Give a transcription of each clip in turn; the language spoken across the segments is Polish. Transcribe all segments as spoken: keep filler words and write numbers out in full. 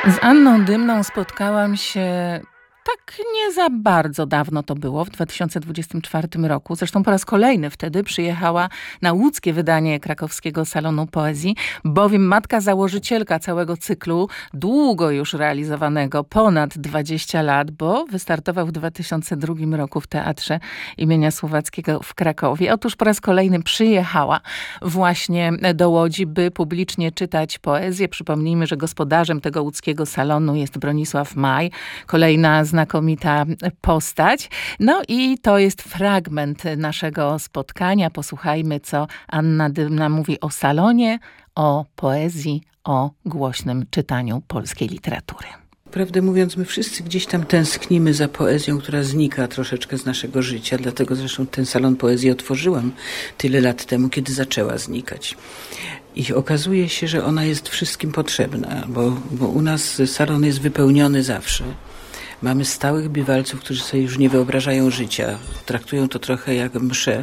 Z Anną Dymną spotkałam się tak nie za bardzo dawno to było, w dwa tysiące dwudziestym czwartym roku. Zresztą po raz kolejny wtedy przyjechała na łódzkie wydanie krakowskiego Salonu Poezji, bowiem matka założycielka całego cyklu, długo już realizowanego, ponad dwadzieścia lat, bo wystartował w dwa tysiące drugim roku w Teatrze imienia Słowackiego w Krakowie. Otóż po raz kolejny przyjechała właśnie do Łodzi, by publicznie czytać poezję. Przypomnijmy, że gospodarzem tego łódzkiego salonu jest Bronisław Maj, kolejna znakomita postać. No i to jest fragment naszego spotkania. Posłuchajmy, co Anna Dymna mówi o salonie, o poezji, o głośnym czytaniu polskiej literatury. Prawdę mówiąc, my wszyscy gdzieś tam tęsknimy za poezją, która znika troszeczkę z naszego życia. Dlatego zresztą ten salon poezji otworzyłam tyle lat temu, kiedy zaczęła znikać. I okazuje się, że ona jest wszystkim potrzebna, bo, bo u nas salon jest wypełniony zawsze. Mamy stałych bywalców, którzy sobie już nie wyobrażają życia. Traktują to trochę jak mszę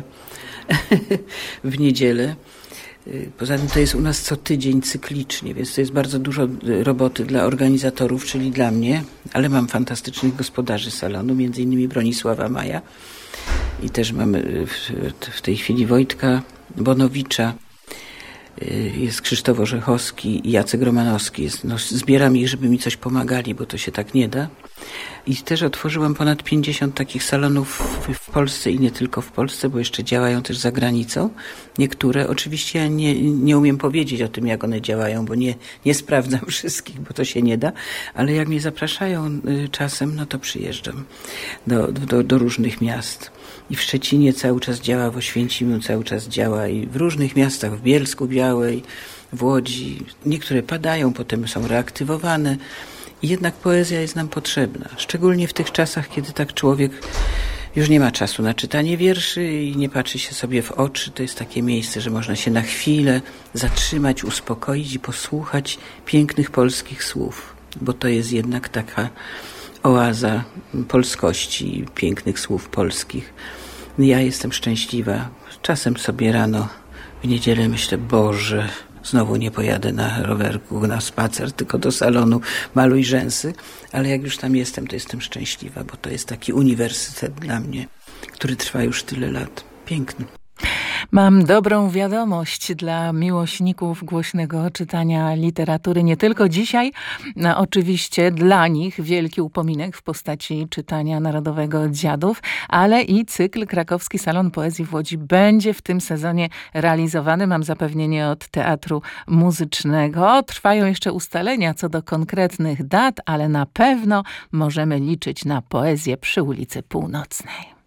w niedzielę. Poza tym to jest u nas co tydzień cyklicznie, więc to jest bardzo dużo roboty dla organizatorów, czyli dla mnie, ale mam fantastycznych gospodarzy salonu, między innymi Bronisława Maja i też mamy w, w tej chwili Wojtka Bonowicza, jest Krzysztof Orzechowski i Jacek Romanowski. Jest, no, zbieram ich, żeby mi coś pomagali, bo to się tak nie da. I też otworzyłam ponad pięćdziesiąt takich salonów w, w Polsce i nie tylko w Polsce, bo jeszcze działają też za granicą. Niektóre, oczywiście ja nie, nie umiem powiedzieć o tym, jak one działają, bo nie, nie sprawdzam wszystkich, bo to się nie da, ale jak mnie zapraszają czasem, no to przyjeżdżam do, do, do różnych miast. I w Szczecinie cały czas działa, w Oświęcimiu cały czas działa i w różnych miastach, w Bielsku Białej, w Łodzi. Niektóre padają, potem są reaktywowane. I jednak poezja jest nam potrzebna. Szczególnie w tych czasach, kiedy tak człowiek już nie ma czasu na czytanie wierszy i nie patrzy się sobie w oczy. To jest takie miejsce, że można się na chwilę zatrzymać, uspokoić i posłuchać pięknych polskich słów. Bo to jest jednak taka oaza polskości i pięknych słów polskich. Ja jestem szczęśliwa. Czasem sobie rano w niedzielę myślę, Boże, znowu nie pojadę na rowerku, na spacer, tylko do salonu Maluj Rzęsy. Ale jak już tam jestem, to jestem szczęśliwa, bo to jest taki uniwersytet dla mnie, który trwa już tyle lat. Piękny. Mam dobrą wiadomość dla miłośników głośnego czytania literatury. Nie tylko dzisiaj, no, oczywiście dla nich wielki upominek w postaci czytania narodowego Dziadów, ale i cykl Krakowski Salon Poezji w Łodzi będzie w tym sezonie realizowany. Mam zapewnienie od Teatru Muzycznego. Trwają jeszcze ustalenia co do konkretnych dat, ale na pewno możemy liczyć na poezję przy ulicy Północnej.